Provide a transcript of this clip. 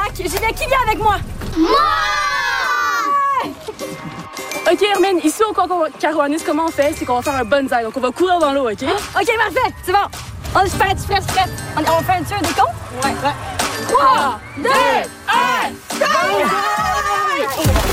lac. J'y vais. Qui vient avec moi? Moi! OK, Hermine, ici au Carouanis, comment on fait? C'est qu'on va faire un bonsaï. Donc, on va courir dans l'eau, OK? OK, parfait. C'est bon. On est prêt. On fait un des comptes? Ouais. 3, 2, 1, go!